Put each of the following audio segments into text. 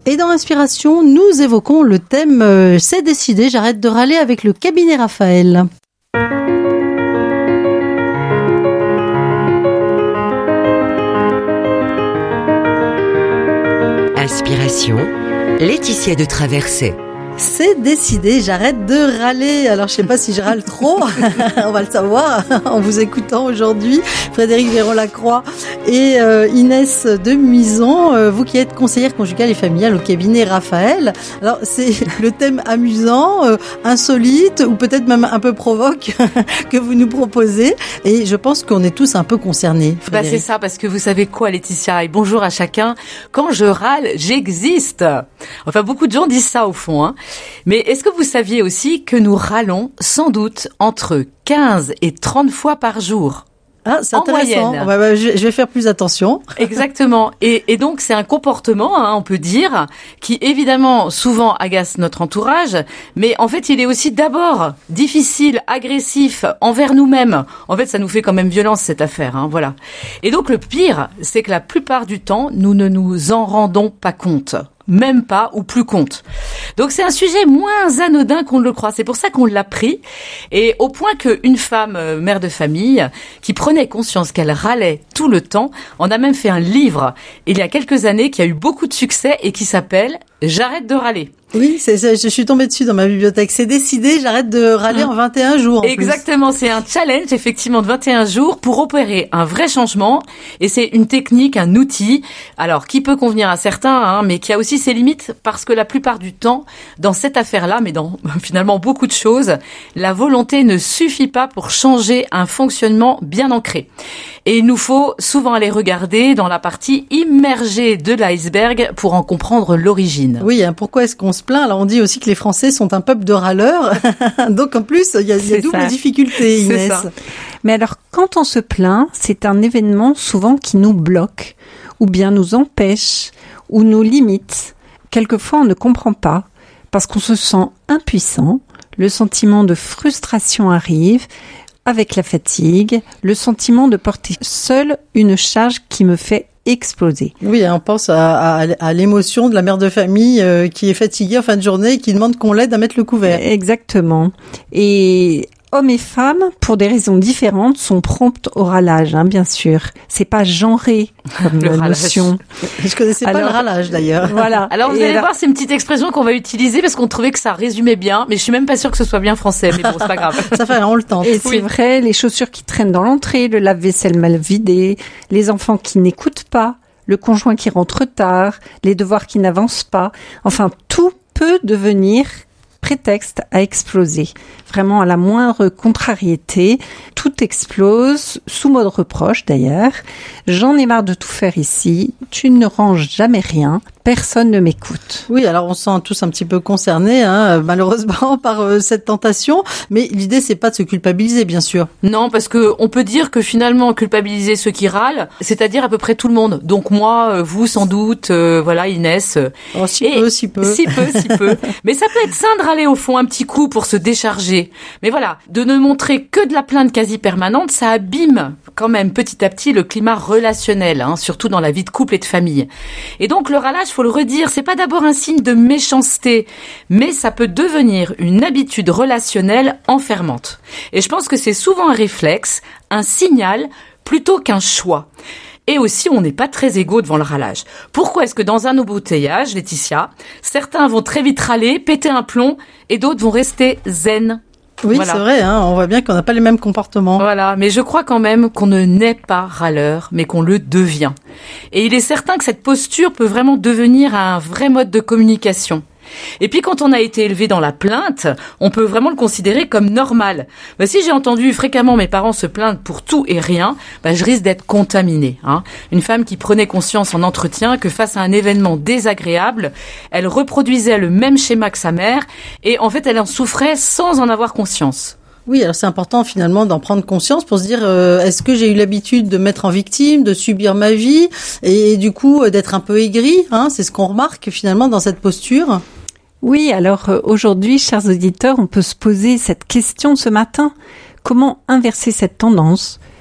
Et dans l'inspiration, nous évoquons le thème « C'est décidé, j'arrête de râler » avec le cabinet Raphaël. Inspiration, Laetitia de Traversée. C'est décidé, j'arrête de râler. Alors, je sais pas si je râle trop. On va le savoir en vous écoutant aujourd'hui. Frédéric Véron-Lacroix et Inès de Muison, vous qui êtes conseillère conjugale et familiale au cabinet Raphaël. Alors, c'est le thème amusant, insolite ou peut-être même un peu provoque que vous nous proposez. Et je pense qu'on est tous un peu concernés. Bah, c'est ça, parce que vous savez quoi, Laetitia, et bonjour à chacun. Quand je râle, j'existe. Enfin, beaucoup de gens disent ça au fond, hein. Mais est-ce que vous saviez aussi que nous râlons sans doute entre 15 et 30 fois par jour? Ah, c'est intéressant. Je vais faire plus attention. Exactement. Et donc, c'est un comportement, hein, on peut dire, qui évidemment souvent agace notre entourage, mais en fait, il est aussi d'abord difficile, agressif envers nous-mêmes. En fait, ça nous fait quand même violence, cette affaire, hein, voilà. Et donc, le pire, c'est que la plupart du temps, nous ne nous en rendons pas compte. Même pas ou plus compte. Donc c'est un sujet moins anodin qu'on ne le croit. C'est pour ça qu'on l'a pris. Et au point qu'une femme, mère de famille, qui prenait conscience qu'elle râlait tout le temps, en a même fait un livre il y a quelques années qui a eu beaucoup de succès et qui s'appelle « J'arrête de râler ». Oui, je suis tombée dessus dans ma bibliothèque. C'est décidé, j'arrête de râler en 21 jours. Exactement, c'est un challenge effectivement de 21 jours pour opérer un vrai changement. Et c'est une technique, un outil, alors qui peut convenir à certains, hein, mais qui a aussi ses limites parce que la plupart du temps, dans cette affaire-là, mais dans finalement beaucoup de choses, la volonté ne suffit pas pour changer un fonctionnement bien ancré. Et il nous faut souvent aller regarder dans la partie immergée de l'iceberg pour en comprendre l'origine. Oui, hein, pourquoi est-ce qu'on se plaint? Alors on dit aussi que les Français sont un peuple de râleurs. Donc en plus, il y a double difficulté, Inès. C'est ça. Mais alors, quand on se plaint, c'est un événement souvent qui nous bloque, ou bien nous empêche, ou nous limite. Quelquefois, on ne comprend pas, parce qu'on se sent impuissant. Le sentiment de frustration arrive, avec la fatigue, le sentiment de porter seul une charge qui me fait exploser. Oui, on pense à l'émotion de la mère de famille qui est fatiguée en fin de journée et qui demande qu'on l'aide à mettre le couvert. Exactement. Et hommes et femmes, pour des raisons différentes, sont promptes au râlage, hein, bien sûr. C'est pas genré comme notion. Je connaissais pas le râlage d'ailleurs. Voilà. Alors vous allez voir, c'est une petite expression qu'on va utiliser parce qu'on trouvait que ça résumait bien, mais je suis même pas sûre que ce soit bien français, mais bon, c'est pas grave. Ça fait, on le tente. Et c'est vrai, les chaussures qui traînent dans l'entrée, le lave-vaisselle mal vidé, les enfants qui n'écoutent pas, le conjoint qui rentre tard, les devoirs qui n'avancent pas. Enfin, tout peut devenir prétexte à exploser. Vraiment, à la moindre contrariété, tout explose, sous mode reproche d'ailleurs. J'en ai marre de tout faire ici, tu ne ranges jamais rien, personne ne m'écoute. Oui, alors on se sent tous un petit peu concernés, hein, malheureusement, par cette tentation, mais l'idée c'est pas de se culpabiliser, bien sûr. Non, parce que on peut dire que finalement, culpabiliser ceux qui râlent, c'est-à-dire à peu près tout le monde. Donc moi, vous sans doute, voilà, Inès. Oh, si peu. Si peu. Mais ça peut être sain de râler au fond un petit coup pour se décharger. Mais voilà, de ne montrer que de la plainte quasi permanente, ça abîme quand même petit à petit le climat relationnel, hein, surtout dans la vie de couple et de famille. Et donc le râlage, faut le redire, c'est pas d'abord un signe de méchanceté, mais ça peut devenir une habitude relationnelle enfermante. Et je pense que c'est souvent un réflexe, un signal, plutôt qu'un choix. Et aussi, on n'est pas très égaux devant le râlage. Pourquoi est-ce que dans un embouteillage, Laetitia, certains vont très vite râler, péter un plomb, et d'autres vont rester zen? Oui, voilà. C'est vrai, hein, on voit bien qu'on n'a pas les mêmes comportements. Voilà, mais je crois quand même qu'on ne naît pas râleur, mais qu'on le devient. Et il est certain que cette posture peut vraiment devenir un vrai mode de communication. Et puis quand on a été élevé dans la plainte, on peut vraiment le considérer comme normal. Si j'ai entendu fréquemment mes parents se plaindre pour tout et rien, je risque d'être contaminée. Hein. Une femme qui prenait conscience en entretien que face à un événement désagréable, elle reproduisait le même schéma que sa mère et en fait elle en souffrait sans en avoir conscience. Oui, alors c'est important finalement d'en prendre conscience pour se dire est-ce que j'ai eu l'habitude de mettre en victime, de subir ma vie et du coup d'être un peu aigri, hein, c'est ce qu'on remarque finalement dans cette posture. Oui, alors aujourd'hui, chers auditeurs, on peut se poser cette question ce matin. Comment inverser cette tendance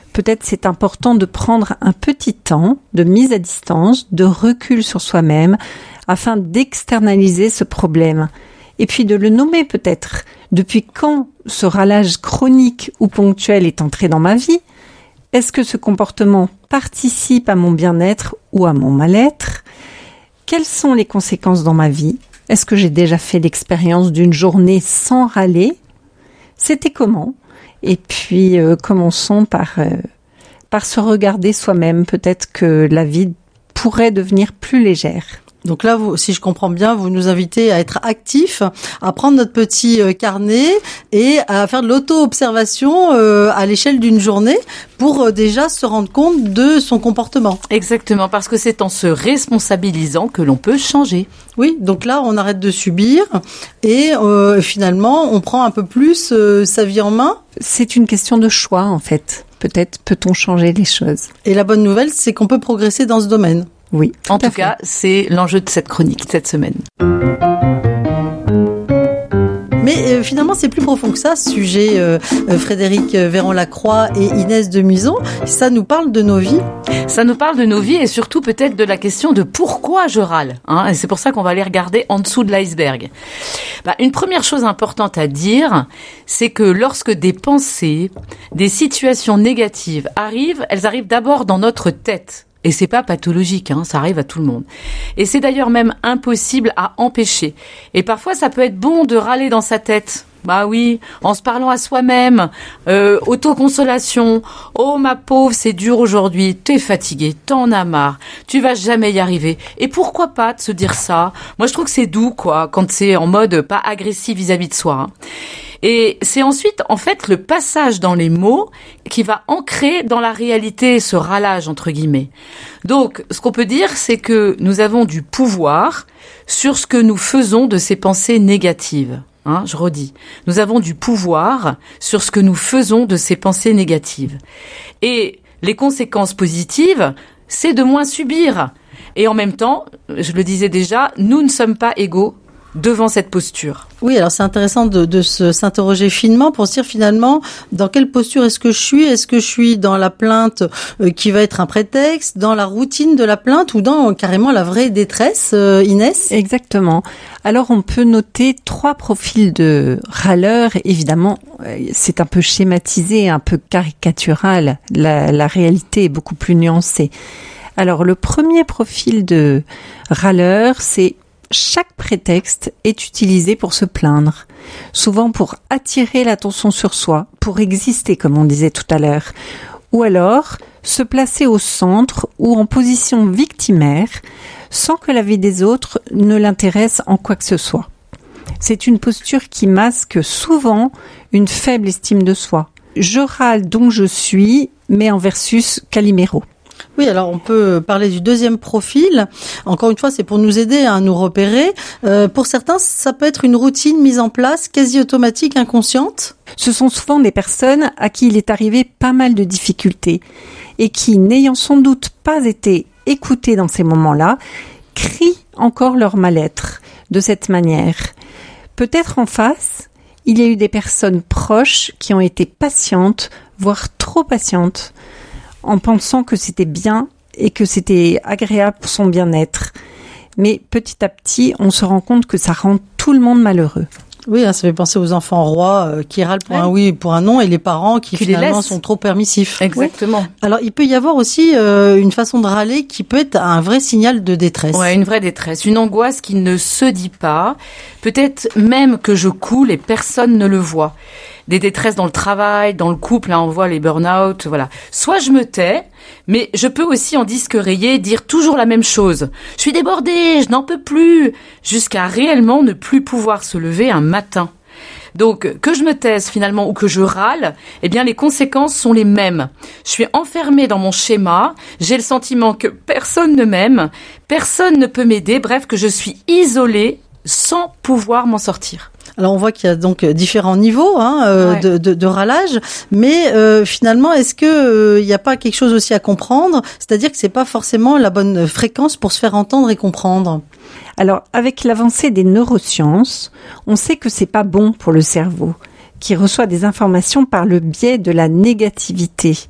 peut-être c'est important de prendre un petit temps de mise à distance, de recul sur soi-même, afin d'externaliser ce problème. Et puis de le nommer peut-être. Depuis quand ce râlage chronique ou ponctuel est entré dans ma vie ? Est-ce que ce comportement participe à mon bien-être ou à mon mal-être ? Quelles sont les conséquences dans ma vie ? Est-ce que j'ai déjà fait l'expérience d'une journée sans râler ? C'était comment ? Et puis commençons par se regarder soi-même. Peut-être que la vie pourrait devenir plus légère. Donc là, vous, si je comprends bien, vous nous invitez à être actifs, à prendre notre petit carnet et à faire de l'auto-observation à l'échelle d'une journée pour déjà se rendre compte de son comportement. Exactement, parce que c'est en se responsabilisant que l'on peut changer. Oui, donc là, on arrête de subir et finalement, on prend un peu plus sa vie en main. C'est une question de choix, en fait. Peut-être peut-on changer les choses. Et la bonne nouvelle, c'est qu'on peut progresser dans ce domaine. Oui. En tout cas, c'est l'enjeu de cette chronique, cette semaine. Mais finalement, c'est plus profond que ça, ce sujet. Frédéric Véron-Lacroix et Inès de Muison, ça nous parle de nos vies. Ça nous parle de nos vies et surtout peut-être de la question de pourquoi je râle. Et c'est pour ça qu'on va aller regarder en dessous de l'iceberg. Une première chose importante à dire, c'est que lorsque des pensées, des situations négatives arrivent, elles arrivent d'abord dans notre tête. Et c'est pas pathologique, ça arrive à tout le monde. Et c'est d'ailleurs même impossible à empêcher. Et parfois, ça peut être bon de râler dans sa tête. Bah oui, en se parlant à soi-même, autoconsolation. Oh ma pauvre, c'est dur aujourd'hui, t'es fatigué, t'en as marre, tu vas jamais y arriver. Et pourquoi pas de se dire ça ? Moi, je trouve que c'est doux, quoi, quand c'est en mode pas agressif vis-à-vis de soi. Et c'est ensuite, en fait, le passage dans les mots qui va ancrer dans la réalité ce râlage, entre guillemets. Donc, ce qu'on peut dire, c'est que nous avons du pouvoir sur ce que nous faisons de ces pensées négatives. Je redis. Nous avons du pouvoir sur ce que nous faisons de ces pensées négatives. Et les conséquences positives, c'est de moins subir. Et en même temps, je le disais déjà, nous ne sommes pas égaux devant cette posture. Oui, alors c'est intéressant de s'interroger finement pour se dire finalement dans quelle posture est-ce que je suis ? Est-ce que je suis dans la plainte qui va être un prétexte, dans la routine de la plainte ou dans carrément la vraie détresse, Inès ? Exactement. Alors on peut noter 3 profils de râleurs. Évidemment, c'est un peu schématisé, un peu caricatural. La réalité est beaucoup plus nuancée. Alors le premier profil de râleur, c'est chaque prétexte est utilisé pour se plaindre, souvent pour attirer l'attention sur soi, pour exister comme on disait tout à l'heure, ou alors se placer au centre ou en position victimaire sans que la vie des autres ne l'intéresse en quoi que ce soit. C'est une posture qui masque souvent une faible estime de soi. Je râle donc je suis, mais en versus Calimero. Oui, alors on peut parler du deuxième profil. Encore une fois, c'est pour nous aider à nous repérer. Pour certains, ça peut être une routine mise en place, quasi automatique, inconsciente. Ce sont souvent des personnes à qui il est arrivé pas mal de difficultés et qui, n'ayant sans doute pas été écoutées dans ces moments-là, crient encore leur mal-être de cette manière. Peut-être en face, il y a eu des personnes proches qui ont été patientes, voire trop patientes, en pensant que c'était bien et que c'était agréable pour son bien-être. Mais petit à petit, on se rend compte que ça rend tout le monde malheureux. Oui, ça fait penser aux enfants rois qui râlent pour un oui et pour un non, et les parents qui finalement sont trop permissifs. Exactement. Oui. Alors, il peut y avoir aussi une façon de râler qui peut être un vrai signal de détresse. Ouais, une vraie détresse, une angoisse qui ne se dit pas. Peut-être même que je coule et personne ne le voit. Des détresses dans le travail, dans le couple, on voit les burn-out, voilà. Soit je me tais, mais je peux aussi en disque rayé dire toujours la même chose. Je suis débordée, je n'en peux plus, jusqu'à réellement ne plus pouvoir se lever un matin. Donc, que je me taise finalement ou que je râle, eh bien les conséquences sont les mêmes. Je suis enfermée dans mon schéma, j'ai le sentiment que personne ne m'aime, personne ne peut m'aider, bref, que je suis isolée sans pouvoir m'en sortir. Alors on voit qu'il y a donc différents niveaux de râlage, mais finalement est-ce que il n'y a pas quelque chose aussi à comprendre, c'est-à-dire que c'est pas forcément la bonne fréquence pour se faire entendre et comprendre. Alors avec l'avancée des neurosciences, on sait que c'est pas bon pour le cerveau, qui reçoit des informations par le biais de la négativité.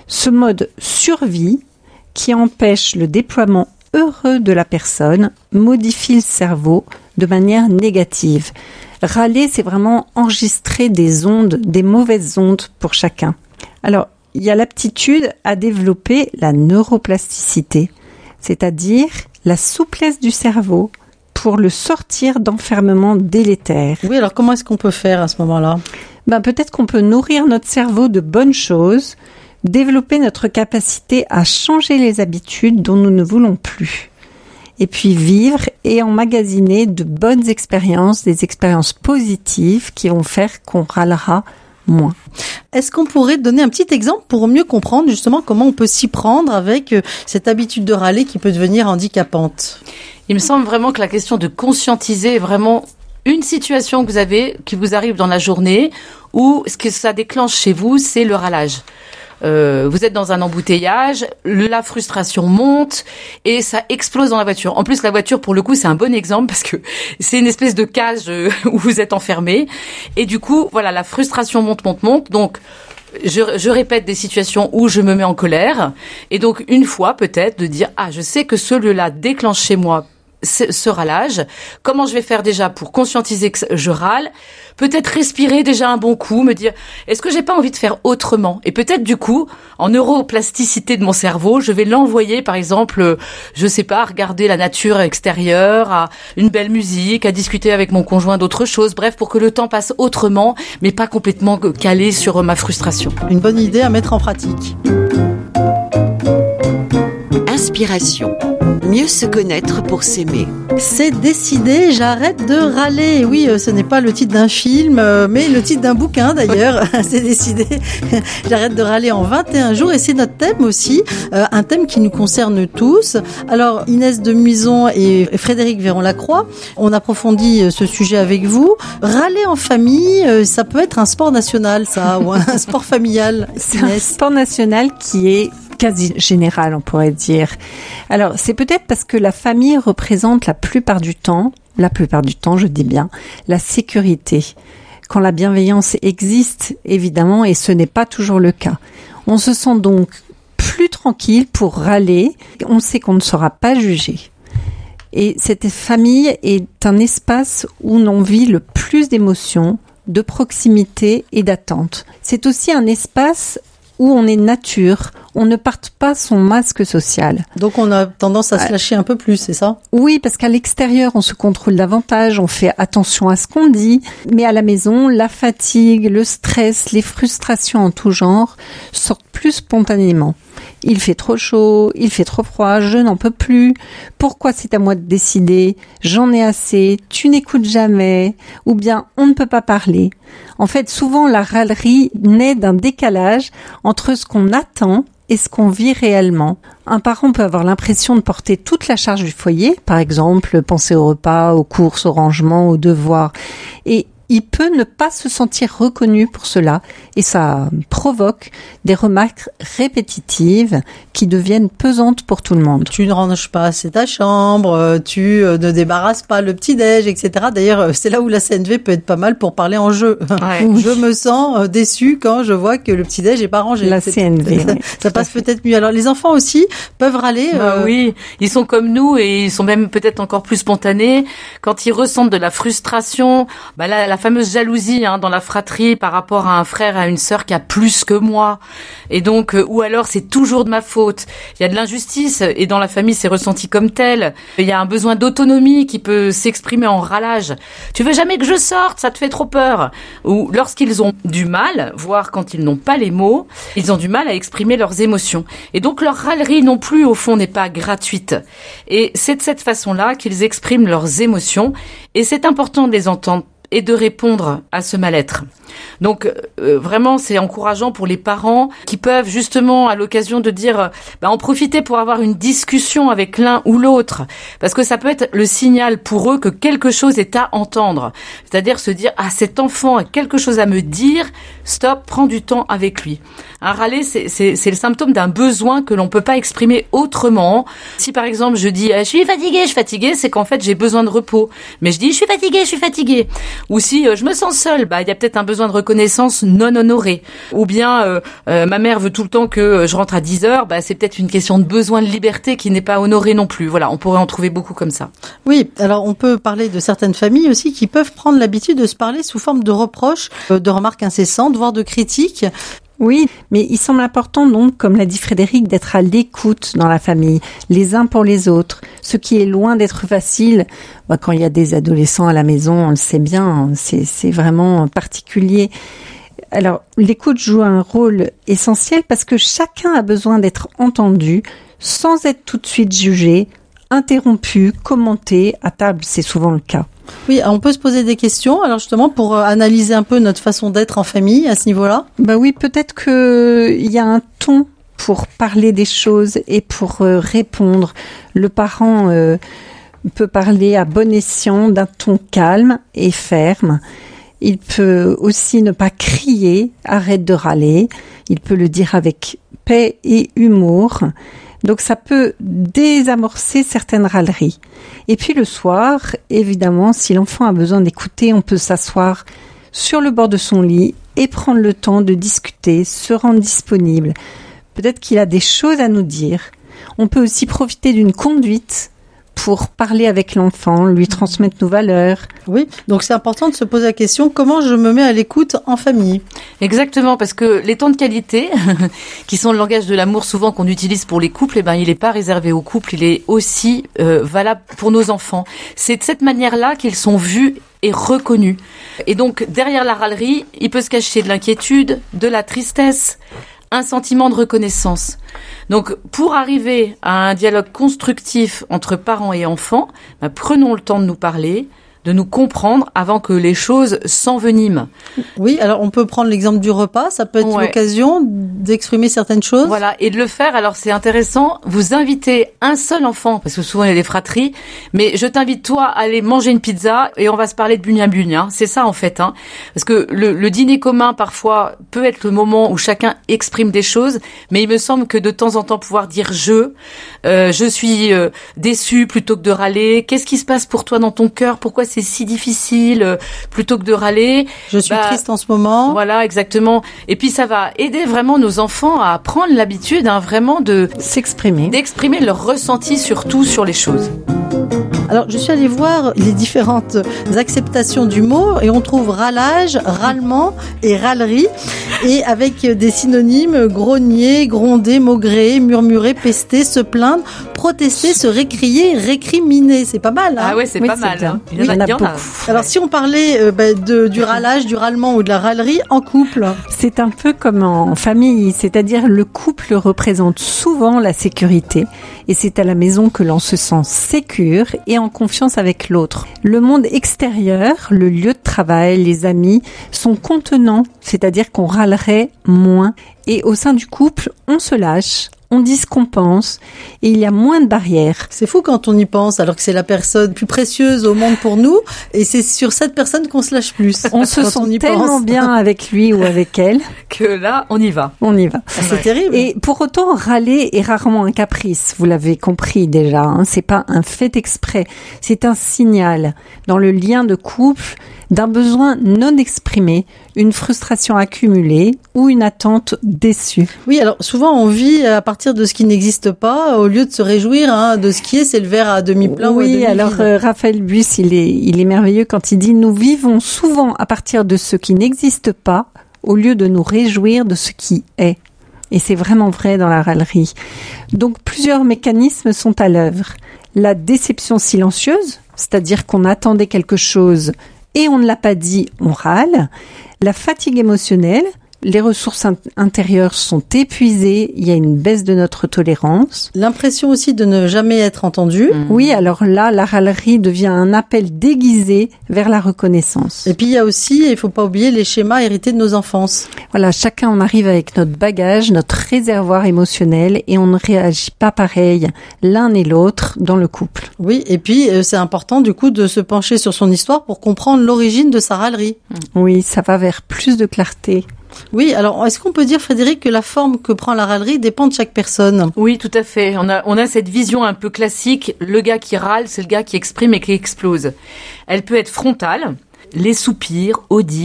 Ce mode survie, qui empêche le déploiement heureux de la personne, modifie le cerveau de manière négative. Râler, c'est vraiment enregistrer des ondes, des mauvaises ondes pour chacun. Alors, il y a l'aptitude à développer la neuroplasticité, c'est-à-dire la souplesse du cerveau pour le sortir d'enfermements délétères. Oui, alors comment est-ce qu'on peut faire à ce moment-là ? Peut-être qu'on peut nourrir notre cerveau de bonnes choses, développer notre capacité à changer les habitudes dont nous ne voulons plus. Et puis vivre et emmagasiner de bonnes expériences, des expériences positives qui vont faire qu'on râlera moins. Est-ce qu'on pourrait donner un petit exemple pour mieux comprendre justement comment on peut s'y prendre avec cette habitude de râler qui peut devenir handicapante ? Il me semble vraiment que la question de conscientiser est vraiment une situation que vous avez, qui vous arrive dans la journée, où ce que ça déclenche chez vous, c'est le râlage. Vous êtes dans un embouteillage, la frustration monte et ça explose dans la voiture. En plus, la voiture, pour le coup, c'est un bon exemple parce que c'est une espèce de cage où vous êtes enfermé. Et du coup, voilà, la frustration monte. Donc, je répète des situations où je me mets en colère. Et donc, une fois, peut-être, de dire, je sais que celui-là déclenche chez moi ce râlage. Comment je vais faire déjà pour conscientiser que je râle ? Peut-être respirer déjà un bon coup, me dire est-ce que j'ai pas envie de faire autrement ? Et peut-être du coup, en neuroplasticité de mon cerveau, je vais l'envoyer par exemple, je sais pas, à regarder la nature extérieure, à une belle musique, à discuter avec mon conjoint d'autres choses, bref, pour que le temps passe autrement, mais pas complètement calé sur ma frustration. Une bonne idée à mettre en pratique. Inspiration. Mieux se connaître pour s'aimer. C'est décidé, j'arrête de râler. Oui, ce n'est pas le titre d'un film, mais le titre d'un bouquin d'ailleurs. C'est décidé, j'arrête de râler en 21 jours. Et c'est notre thème aussi, un thème qui nous concerne tous. Alors Inès de Muison et Frédéric Véron-Lacroix, on approfondit ce sujet avec vous. Râler en famille, ça peut être un sport national, ça, ou un sport familial. C'est un sport national qui est quasi général, on pourrait dire. Alors, c'est peut-être parce que la famille représente la plupart du temps, je dis bien, la sécurité. Quand la bienveillance existe, évidemment, et ce n'est pas toujours le cas. On se sent donc plus tranquille pour râler. On sait qu'on ne sera pas jugé. Et cette famille est un espace où l'on vit le plus d'émotions, de proximité et d'attente. C'est aussi un espace où on est nature, on ne porte pas son masque social. Donc on a tendance à se lâcher un peu plus, c'est ça ? Oui, parce qu'à l'extérieur, on se contrôle davantage, on fait attention à ce qu'on dit, mais à la maison, la fatigue, le stress, les frustrations en tout genre sortent plus spontanément. Il fait trop chaud, il fait trop froid, je n'en peux plus. Pourquoi c'est à moi de décider ? J'en ai assez, tu n'écoutes jamais, ou bien on ne peut pas parler. En fait, souvent la râlerie naît d'un décalage entre ce qu'on attend et ce qu'on vit réellement. Un parent peut avoir l'impression de porter toute la charge du foyer, par exemple, penser au repas, aux courses, au rangement, aux devoirs, et il peut ne pas se sentir reconnu pour cela et ça provoque des remarques répétitives qui deviennent pesantes pour tout le monde. Tu ne ranges pas assez ta chambre, tu ne débarrasses pas le petit-déj, etc. D'ailleurs, c'est là où la CNV peut être pas mal pour parler en jeu. Ouais. Je me sens déçue quand je vois que le petit-déj n'est pas rangé. La CNV. Ça passe peut-être mieux. Alors, les enfants aussi peuvent râler. Oui, ils sont comme nous et ils sont même peut-être encore plus spontanés. Quand ils ressentent de la frustration, la fameuse jalousie dans la fratrie par rapport à un frère, à une sœur qui a plus que moi. Et donc, ou alors c'est toujours de ma faute. Il y a de l'injustice et dans la famille c'est ressenti comme tel. Il y a un besoin d'autonomie qui peut s'exprimer en râlage. Tu veux jamais que je sorte, ça te fait trop peur. Ou lorsqu'ils ont du mal, voire quand ils n'ont pas les mots, ils ont du mal à exprimer leurs émotions. Et donc leur râlerie non plus au fond n'est pas gratuite. Et c'est de cette façon-là qu'ils expriment leurs émotions et c'est important de les entendre et de répondre à ce mal-être. Donc vraiment c'est encourageant pour les parents qui peuvent justement à l'occasion de dire en profiter pour avoir une discussion avec l'un ou l'autre parce que ça peut être le signal pour eux que quelque chose est à entendre. C'est-à-dire se dire cet enfant a quelque chose à me dire, stop, prends du temps avec lui. Un râler c'est le symptôme d'un besoin que l'on peut pas exprimer autrement. Si par exemple je dis je suis fatiguée, c'est qu'en fait j'ai besoin de repos. Mais je dis je suis fatiguée. Ou si je me sens seule, il y a peut-être un besoin besoin de reconnaissance non honoré. Ou bien, ma mère veut tout le temps que je rentre à 10h, c'est peut-être une question de besoin de liberté qui n'est pas honorée non plus. Voilà, on pourrait en trouver beaucoup comme ça. Oui, alors on peut parler de certaines familles aussi qui peuvent prendre l'habitude de se parler sous forme de reproches, de remarques incessantes, voire de critiques. Oui, mais il semble important, donc, comme l'a dit Frédéric, d'être à l'écoute dans la famille, les uns pour les autres. Ce qui est loin d'être facile, quand il y a des adolescents à la maison, on le sait bien, c'est vraiment particulier. Alors, l'écoute joue un rôle essentiel parce que chacun a besoin d'être entendu sans être tout de suite jugé, interrompu, commenté. À table, c'est souvent le cas. Oui, on peut se poser des questions, alors justement pour analyser un peu notre façon d'être en famille à ce niveau-là. Oui, peut-être qu'il y a un ton pour parler des choses et pour répondre. Le parent peut parler à bon escient d'un ton calme et ferme. Il peut aussi ne pas crier, arrête de râler. Il peut le dire avec paix et humour. Donc ça peut désamorcer certaines râleries. Et puis le soir, évidemment, si l'enfant a besoin d'écouter, on peut s'asseoir sur le bord de son lit et prendre le temps de discuter, se rendre disponible. Peut-être qu'il a des choses à nous dire. On peut aussi profiter d'une conduite pour parler avec l'enfant, lui transmettre nos valeurs. Oui, donc c'est important de se poser la question, comment je me mets à l'écoute en famille ? Exactement, parce que les temps de qualité, qui sont le langage de l'amour souvent qu'on utilise pour les couples, il n'est pas réservé aux couples, il est aussi valable pour nos enfants. C'est de cette manière-là qu'ils sont vus et reconnus. Et donc, derrière la râlerie, il peut se cacher de l'inquiétude, de la tristesse, un sentiment de reconnaissance. Donc, pour arriver à un dialogue constructif entre parents et enfants, prenons le temps de nous parler, de nous comprendre avant que les choses s'enveniment. Oui, alors on peut prendre l'exemple du repas, ça peut être l'occasion d'exprimer certaines choses. Voilà, et de le faire, alors c'est intéressant, vous invitez un seul enfant, parce que souvent il y a des fratries, mais je t'invite toi à aller manger une pizza et on va se parler de bunia, c'est ça en fait. Parce que le dîner commun parfois peut être le moment où chacun exprime des choses, mais il me semble que de temps en temps pouvoir dire je suis déçu plutôt que de râler, qu'est-ce qui se passe pour toi dans ton cœur, pourquoi c'est si difficile, plutôt que de râler. Je suis triste en ce moment. Voilà, exactement. Et puis ça va aider vraiment nos enfants à prendre l'habitude, vraiment de s'exprimer, d'exprimer leur ressenti surtout sur les choses. Alors, je suis allée voir les différentes acceptations du mot et on trouve râlage, râlement et râlerie. Et avec des synonymes, grogner, gronder, maugréer, murmurer, pester, se plaindre, protester, se récrier, récriminer. C'est pas mal, hein ? Ah ouais, c'est pas mal. Il y en a beaucoup. Alors, si on parlait du râlage, du râlement ou de la râlerie en couple. C'est un peu comme en famille, c'est-à-dire le couple représente souvent la sécurité et c'est à la maison que l'on se sent sécure et en confiance avec l'autre. Le monde extérieur, le lieu de travail, les amis sont contenants, c'est-à-dire qu'on râlerait moins. Et au sein du couple, on se lâche, on dit ce qu'on pense et il y a moins de barrières. C'est fou quand on y pense, alors que c'est la personne plus précieuse au monde pour nous et c'est sur cette personne qu'on se lâche plus. On se sent tellement bien avec lui ou avec elle que là, on y va. On y va. C'est terrible. Et pour autant, râler est rarement un caprice, vous l'avez compris déjà, c'est pas un fait exprès, c'est un signal dans le lien de couple d'un besoin non exprimé, une frustration accumulée ou une attente déçue. Oui, alors souvent on vit à partir de ce qui n'existe pas au lieu de se réjouir de ce qui est, c'est le verre à demi-plein ou à demi-vide. Oui, alors Raphaël Buss, il est merveilleux quand il dit « Nous vivons souvent à partir de ce qui n'existe pas au lieu de nous réjouir de ce qui est ». Et c'est vraiment vrai dans la râlerie. Donc plusieurs mécanismes sont à l'œuvre. La déception silencieuse, c'est-à-dire qu'on attendait quelque chose et on ne l'a pas dit, on râle. La fatigue émotionnelle, les ressources intérieures sont épuisées, il y a une baisse de notre tolérance. L'impression aussi de ne jamais être entendu. Oui, alors là, la râlerie devient un appel déguisé vers la reconnaissance. Et puis il y a aussi, il faut pas oublier, les schémas hérités de nos enfances. Voilà, chacun on arrive avec notre bagage, notre réservoir émotionnel et on ne réagit pas pareil l'un et l'autre dans le couple. Oui, et puis c'est important du coup de se pencher sur son histoire pour comprendre l'origine de sa râlerie. Oui, ça va vers plus de clarté. Oui, alors est-ce qu'on peut dire, Frédéric, que la forme que prend la râlerie dépend de chaque personne ? Oui, tout à fait. On a cette vision un peu classique, le gars qui râle, c'est le gars qui exprime et qui explose. Elle peut être frontale, les soupirs, audibles,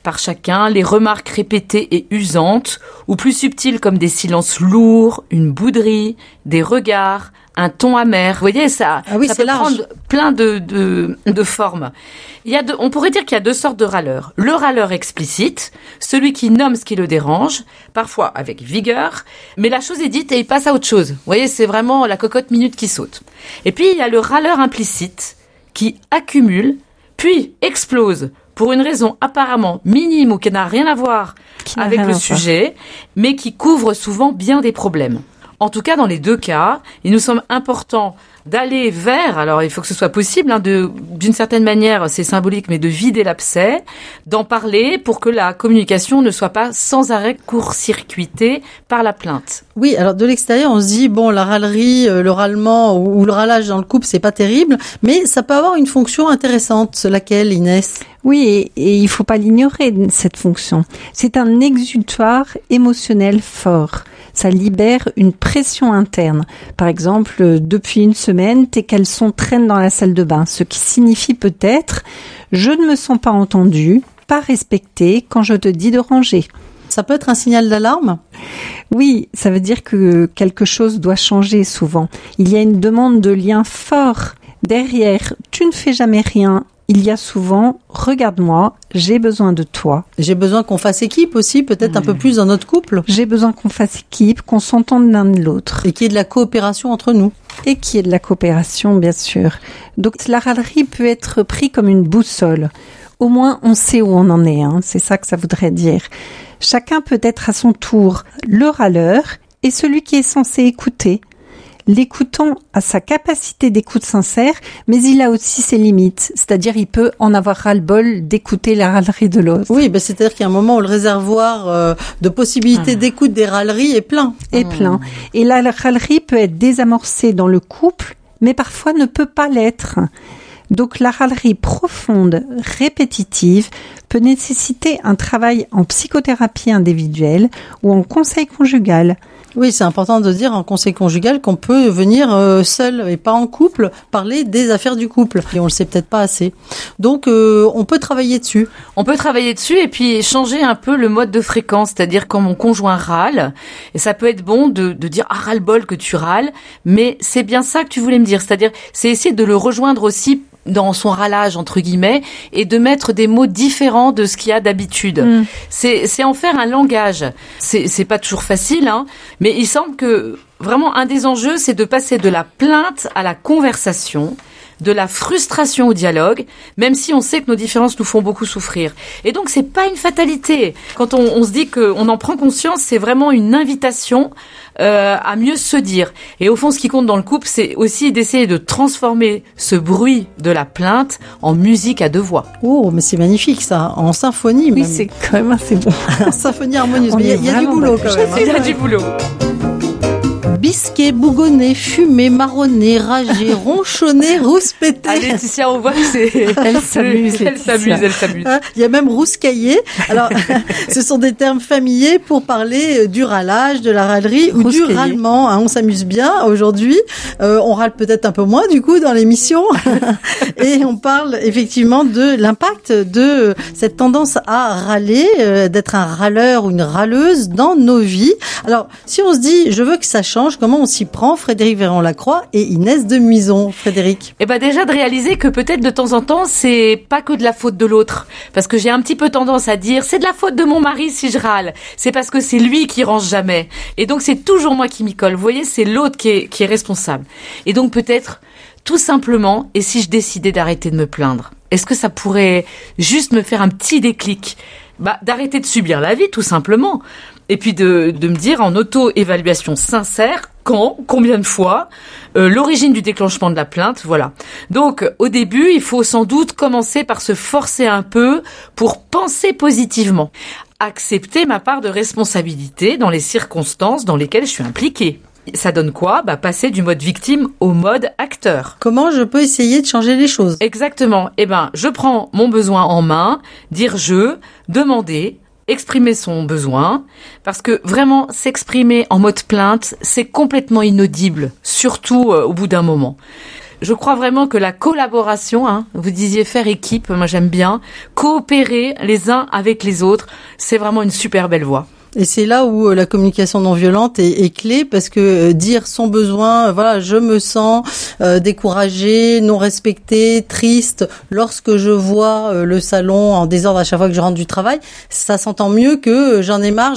par chacun, les remarques répétées et usantes, ou plus subtiles comme des silences lourds, une bouderie, des regards, un ton amer. Vous voyez, ça peut prendre plein de formes. On pourrait dire qu'il y a 2 sortes de râleurs. Le râleur explicite, celui qui nomme ce qui le dérange, parfois avec vigueur, mais la chose est dite et il passe à autre chose. Vous voyez, c'est vraiment la cocotte minute qui saute. Et puis, il y a le râleur implicite, qui accumule, puis explose, pour une raison apparemment minime ou qui n'a rien à voir avec le sujet, mais qui couvre souvent bien des problèmes. En tout cas, dans les 2 cas, il nous semble important d'aller vers, alors il faut que ce soit possible, d'une certaine manière, c'est symbolique, mais de vider l'abcès, d'en parler pour que la communication ne soit pas sans arrêt court-circuitée par la plainte. Oui, alors de l'extérieur, on se dit, bon, la râlerie, le râlement ou le râlage dans le couple, c'est pas terrible, mais ça peut avoir une fonction intéressante, laquelle, Inès ? Oui, et il faut pas l'ignorer, cette fonction. C'est un exutoire émotionnel fort. Ça libère une pression interne. Par exemple, depuis une semaine, tes caleçons traînent dans la salle de bain, ce qui signifie peut-être « je ne me sens pas entendu, pas respecté quand je te dis de ranger ». Ça peut être un signal d'alarme ? Oui, ça veut dire que quelque chose doit changer souvent. Il y a une demande de lien fort. Derrière, tu ne fais jamais rien. Il y a souvent, regarde-moi, j'ai besoin de toi. J'ai besoin qu'on fasse équipe aussi, peut-être un peu plus dans notre couple. J'ai besoin qu'on fasse équipe, qu'on s'entende l'un de l'autre. Et qu'il y ait de la coopération entre nous. Et qu'il y ait de la coopération, bien sûr. Donc la râlerie peut être prise comme une boussole. Au moins, on sait où on en est, c'est ça que ça voudrait dire. Chacun peut être à son tour le râleur et celui qui est censé écouter. L'écoutant a sa capacité d'écoute sincère, mais il a aussi ses limites. C'est-à-dire, il peut en avoir ras-le-bol d'écouter la râlerie de l'autre. Oui, c'est-à-dire qu'il y a un moment où le réservoir de possibilités d'écoute des râleries est plein. Et la râlerie peut être désamorcée dans le couple, mais parfois ne peut pas l'être. Donc, la râlerie profonde, répétitive, peut nécessiter un travail en psychothérapie individuelle ou en conseil conjugal. Oui, c'est important de dire en conseil conjugal qu'on peut venir seul et pas en couple parler des affaires du couple. Et on le sait peut-être pas assez. Donc, on peut travailler dessus. On peut travailler dessus et puis changer un peu le mode de fréquence. C'est-à-dire quand mon conjoint râle, et ça peut être bon de dire « Ah, ras-le-bol que tu râles », mais c'est bien ça que tu voulais me dire. C'est-à-dire, c'est essayer de le rejoindre aussi dans son râlage, entre guillemets, et de mettre des mots différents de ce qu'il y a d'habitude. C'est en faire un langage. C'est pas toujours facile, mais il semble que vraiment un des enjeux, c'est de passer de la plainte à la conversation, de la frustration au dialogue, même si on sait que nos différences nous font beaucoup souffrir. Et donc, c'est pas une fatalité. Quand on se dit qu'on en prend conscience, c'est vraiment une invitation à mieux se dire. Et au fond, ce qui compte dans le couple, c'est aussi d'essayer de transformer ce bruit de la plainte en musique à 2 voix. Oh, mais c'est magnifique ça, en symphonie même. Oui, c'est quand même assez bon. En symphonie harmonieuse, mais il y a du boulot quand même. Il y a du boulot. Bisqué, bougonné, fumé, marronné, ragé, ronchonné, rouspété. Ah, Laetitia, on voit que c'est... Elle s'amuse. Elle s'amuse. Il y a même rouscaillé. Alors, ce sont des termes familiers pour parler du râlage, de la râlerie ou du râlement. On s'amuse bien aujourd'hui. On râle peut-être un peu moins du coup dans l'émission. Et on parle effectivement de l'impact de cette tendance à râler, d'être un râleur ou une râleuse dans nos vies. Alors, si on se dit, je veux que ça change, comment on s'y prend, Frédéric Véron-Lacroix et Inès de Muison. Frédéric. Déjà de réaliser que peut-être de temps en temps, c'est pas que de la faute de l'autre. Parce que j'ai un petit peu tendance à dire, c'est de la faute de mon mari si je râle. C'est parce que c'est lui qui range jamais. Et donc c'est toujours moi qui m'y colle. Vous voyez, c'est l'autre qui est responsable. Et donc peut-être, tout simplement, et si je décidais d'arrêter de me plaindre, est-ce que ça pourrait juste me faire un petit déclic ? D'arrêter de subir la vie, tout simplement. Et puis de me dire en auto-évaluation sincère, combien de fois, l'origine du déclenchement de la plainte, voilà. Donc, au début, il faut sans doute commencer par se forcer un peu pour penser positivement. Accepter ma part de responsabilité dans les circonstances dans lesquelles je suis impliquée. Ça donne quoi ? Passer du mode victime au mode acteur. Comment je peux essayer de changer les choses ? Exactement. Je prends mon besoin en main, dire je, demander, exprimer son besoin, parce que vraiment s'exprimer en mode plainte, c'est complètement inaudible, surtout au bout d'un moment. je crois vraiment que la collaboration, vous disiez faire équipe, moi j'aime bien, coopérer les uns avec les autres, c'est vraiment une super belle voie. Et c'est là où la communication non violente est clé, parce que dire son besoin, voilà, je me sens découragée, non respectée, triste lorsque je vois le salon en désordre à chaque fois que je rentre du travail, ça s'entend mieux que j'en ai marre.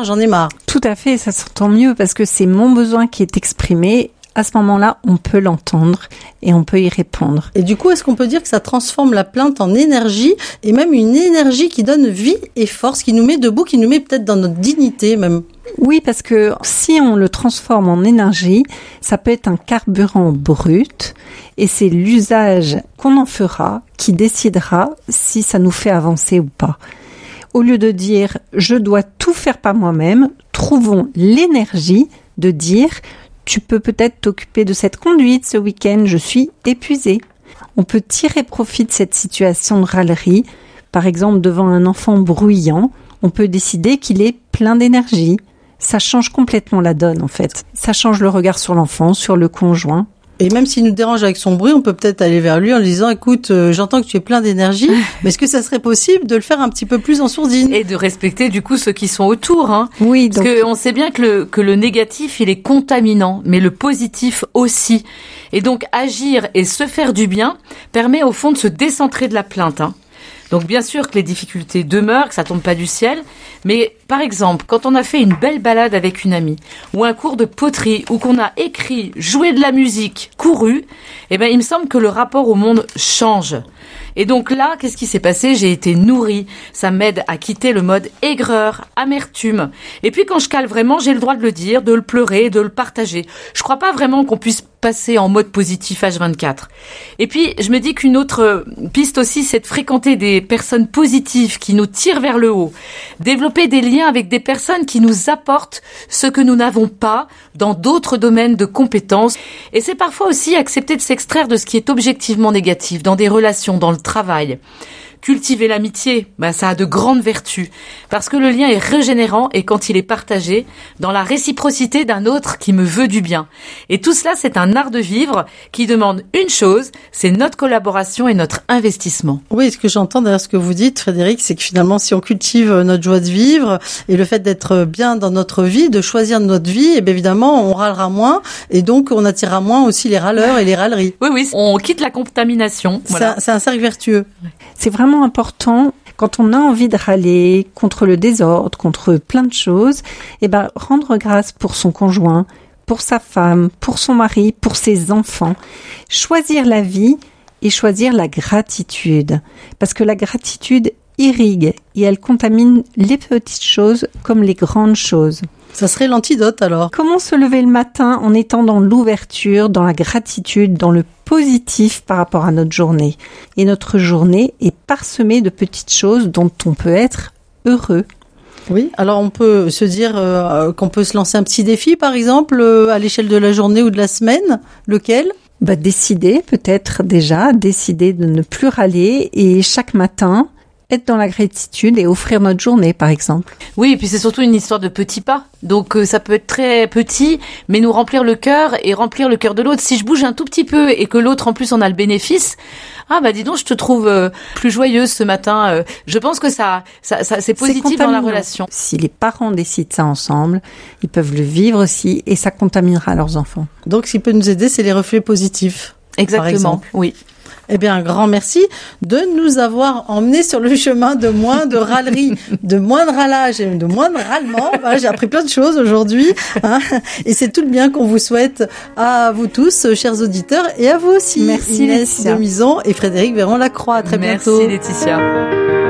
Tout à fait, ça s'entend mieux parce que c'est mon besoin qui est exprimé. À ce moment-là, on peut l'entendre et on peut y répondre. Et du coup, est-ce qu'on peut dire que ça transforme la plainte en énergie, et même une énergie qui donne vie et force, qui nous met debout, qui nous met peut-être dans notre dignité même? Oui, parce que si on le transforme en énergie, ça peut être un carburant brut, et c'est l'usage qu'on en fera qui décidera si ça nous fait avancer ou pas. Au lieu de dire « je dois tout faire par moi-même », trouvons l'énergie de dire « tu peux peut-être t'occuper de cette conduite ce week-end, je suis épuisée ». On peut tirer profit de cette situation de râlerie. Par exemple, devant un enfant bruyant, on peut décider qu'il est plein d'énergie. Ça change complètement la donne, en fait. Ça change le regard sur l'enfant, sur le conjoint. Et même s'il nous dérange avec son bruit, on peut peut-être aller vers lui en lui disant « Écoute, j'entends que tu es plein d'énergie, mais est-ce que ça serait possible de le faire un petit peu plus en sourdine ?» Et de respecter du coup ceux qui sont autour. Oui, parce qu'on sait bien que le négatif, il est contaminant, mais le positif aussi. Et donc agir et se faire du bien permet au fond de se décentrer de la plainte. Donc bien sûr que les difficultés demeurent, que ça tombe pas du ciel, mais par exemple, quand on a fait une belle balade avec une amie, ou un cours de poterie, ou qu'on a écrit, joué de la musique, couru, il me semble que le rapport au monde change. Et donc là, qu'est-ce qui s'est passé? J'ai été nourrie. Ça m'aide à quitter le mode aigreur, amertume. Et puis quand je cale vraiment, j'ai le droit de le dire, de le pleurer, de le partager. Je crois pas vraiment qu'on puisse passer en mode positif H24. Et puis, je me dis qu'une autre piste aussi, c'est de fréquenter des personnes positives qui nous tirent vers le haut. Développer des liens avec des personnes qui nous apportent ce que nous n'avons pas dans d'autres domaines de compétences. Et c'est parfois aussi accepter de s'extraire de ce qui est objectivement négatif, dans des relations, dans le travail. Cultiver l'amitié, ça a de grandes vertus, parce que le lien est régénérant et quand il est partagé, dans la réciprocité d'un autre qui me veut du bien. Et tout cela, c'est un art de vivre qui demande une chose, c'est notre collaboration et notre investissement. Oui, ce que j'entends derrière ce que vous dites, Frédéric, c'est que finalement, si on cultive notre joie de vivre et le fait d'être bien dans notre vie, de choisir notre vie, et bien évidemment, on râlera moins et donc on attirera moins aussi les râleurs et les râleries. Oui, on quitte la contamination. Voilà. C'est un cercle vertueux. C'est vraiment important, quand on a envie de râler contre le désordre, contre plein de choses, rendre grâce pour son conjoint, pour sa femme, pour son mari, pour ses enfants. Choisir la vie et choisir la gratitude. Parce que la gratitude irrigue et elle contamine les petites choses comme les grandes choses. Ça serait l'antidote alors. Comment se lever le matin en étant dans l'ouverture, dans la gratitude, dans le positif par rapport à notre journée. Et notre journée est parsemée de petites choses dont on peut être heureux. Oui, alors on peut se dire qu'on peut se lancer un petit défi par exemple à l'échelle de la journée ou de la semaine. Lequel ? Décider de ne plus râler et chaque matin être dans la gratitude et offrir notre journée, par exemple. Oui, et puis c'est surtout une histoire de petits pas. Donc ça peut être très petit, mais nous remplir le cœur et remplir le cœur de l'autre. Si je bouge un tout petit peu et que l'autre en plus en a le bénéfice, dis donc, je te trouve plus joyeuse ce matin. Je pense que ça c'est positif dans la relation. Si les parents décident ça ensemble, ils peuvent le vivre aussi et ça contaminera leurs enfants. Donc ce qui peut nous aider, c'est les reflets positifs. Exactement, par exemple. Oui. Eh bien, un grand merci de nous avoir emmenés sur le chemin de moins de râlerie, de moins de râlage et de moins de râlement. Voilà, j'ai appris plein de choses aujourd'hui. Et c'est tout le bien qu'on vous souhaite à vous tous, chers auditeurs, et à vous aussi. Merci Inès Laetitia Demison et Frédéric Véron-Lacroix. À très bientôt. Merci Laetitia.